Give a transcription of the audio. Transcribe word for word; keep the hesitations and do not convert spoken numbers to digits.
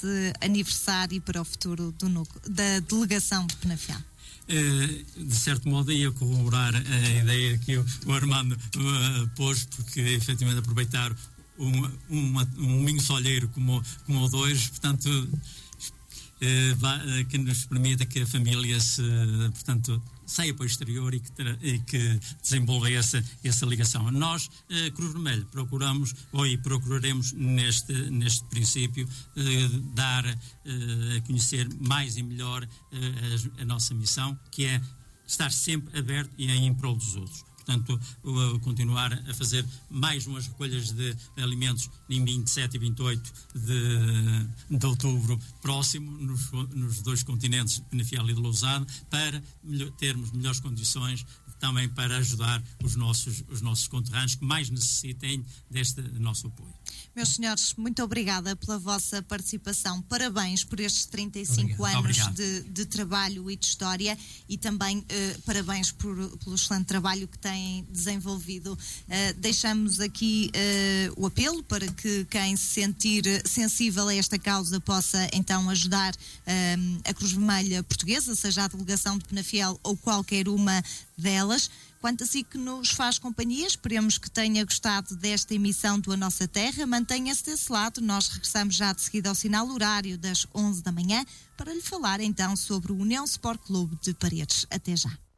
este aniversário para o futuro do núcleo, da delegação de Penafiel? Uh, de certo modo ia corroborar a ideia que o, o Armando uh, pôs, porque efetivamente aproveitar um, uma, um minho solheiro como, como o dois, portanto uh, va, uh, que nos permita que a família se, uh, portanto, saia para o exterior e que, tra, e que desenvolva essa, essa ligação. Nós, uh, Cruz Vermelha, procuramos, ou e procuraremos neste, neste princípio, uh, dar uh, a conhecer mais e melhor uh, a, a nossa missão, que é estar sempre aberto e em prol dos outros. Portanto, uh, continuar a fazer mais umas recolhas de alimentos em vinte e sete e vinte e oito de, de outubro próximo, nos, nos dois continentes, Penafiel e de Lousada, para melhor, termos melhores condições também para ajudar os nossos, os nossos conterrâneos que mais necessitem deste nosso apoio. Meus senhores, muito obrigada pela vossa participação. Parabéns por estes trinta e cinco Obrigado. anos Obrigado. de, de trabalho e de história, e também eh, parabéns por, pelo excelente trabalho que têm desenvolvido. Eh, deixamos aqui eh, o apelo para que quem se sentir sensível a esta causa possa então ajudar eh, a Cruz Vermelha Portuguesa, seja a delegação de Penafiel ou qualquer uma delas. Quanto a si que nos faz companhia, esperemos que tenha gostado desta emissão do A Nossa Terra. Mantenha-se desse lado, nós regressamos já de seguida ao sinal horário das onze da manhã para lhe falar então sobre o União Sport Clube de Paredes. Até já.